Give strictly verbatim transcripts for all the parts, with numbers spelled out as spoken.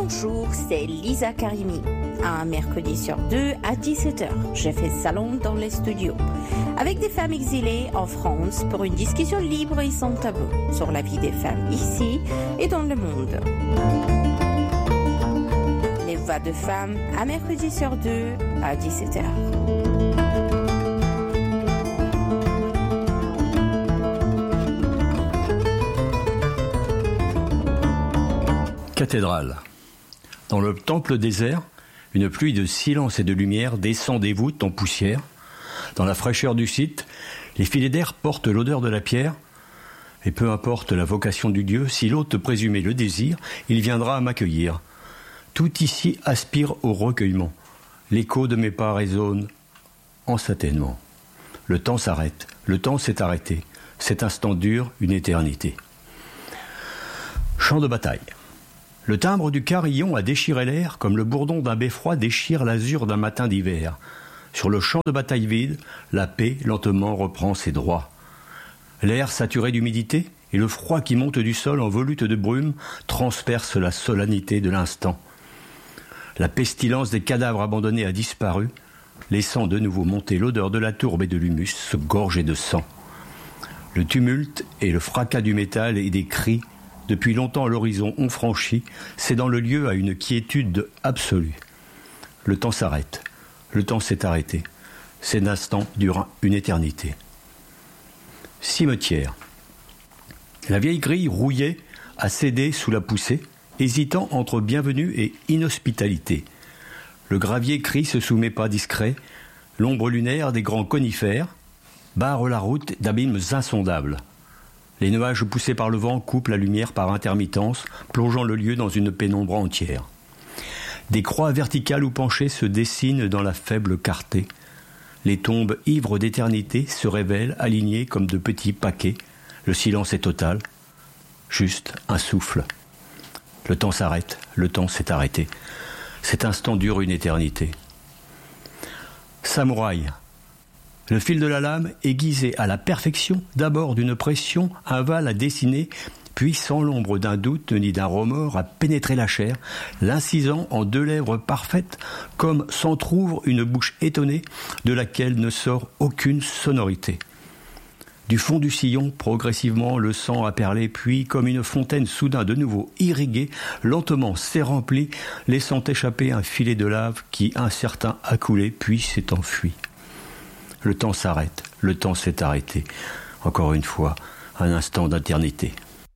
Bonjour, c'est Lisa Karimi. Un mercredi sur deux à dix-sept heures, je fais salon dans les studios avec des femmes exilées en France pour une discussion libre et sans tabou sur la vie des femmes ici et dans le monde. Les voix de femmes, un mercredi sur deux à dix-sept heures. Cathédrale. Dans le temple désert, une pluie de silence et de lumière descend des voûtes en poussière. Dans la fraîcheur du site, les filets d'air portent l'odeur de la pierre. Et peu importe la vocation du Dieu, si l'hôte présumé le désire, il viendra m'accueillir. Tout ici aspire au recueillement. L'écho de mes pas résonne en satanement. Le temps s'arrête. Le temps s'est arrêté. Cet instant dure une éternité. Champ de bataille. Le timbre du carillon a déchiré l'air comme le bourdon d'un beffroi déchire l'azur d'un matin d'hiver. Sur le champ de bataille vide, la paix lentement reprend ses droits. L'air saturé d'humidité et le froid qui monte du sol en volute de brume transperce la solennité de l'instant. La pestilence des cadavres abandonnés a disparu, laissant de nouveau monter l'odeur de la tourbe et de l'humus se gorger de sang. Le tumulte et le fracas du métal et des cris depuis longtemps l'horizon ont franchi, c'est dans le lieu à une quiétude absolue. Le temps s'arrête, le temps s'est arrêté. Cet instant dure une éternité. Cimetière. La vieille grille rouillée a cédé sous la poussée, hésitant entre bienvenue et inhospitalité. Le gravier crie se soumet pas discret, l'ombre lunaire des grands conifères barre la route d'abîmes insondables. Les nuages poussés par le vent coupent la lumière par intermittence, plongeant le lieu dans une pénombre entière. Des croix verticales ou penchées se dessinent dans la faible clarté. Les tombes ivres d'éternité se révèlent alignées comme de petits paquets. Le silence est total. Juste un souffle. Le temps s'arrête, le temps s'est arrêté. Cet instant dure une éternité. Samouraï. Le fil de la lame, aiguisé à la perfection, d'abord d'une pression, aval à dessiner, puis sans l'ombre d'un doute ni d'un remords à pénétrer la chair, l'incisant en deux lèvres parfaites, comme s'entr'ouvre une bouche étonnée de laquelle ne sort aucune sonorité. Du fond du sillon, progressivement, le sang a perlé, puis, comme une fontaine soudain de nouveau irriguée, lentement s'est remplie, laissant échapper un filet de lave qui, incertain, a coulé, puis s'est enfui. Le temps s'arrête, le temps s'est arrêté. Encore une fois, un instant d'éternité.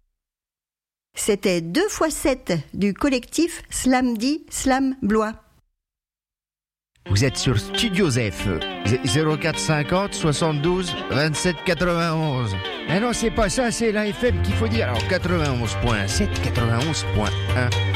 C'était deux fois sept du collectif Slamdi Slam Blois. Vous êtes sur Studio Zef, zéro quatre cinquante soixante-douze vingt-sept quatre-vingt-onze. Ah non, c'est pas ça, c'est la F M qu'il faut dire. Alors quatre-vingt-onze point sept, quatre-vingt-onze point un.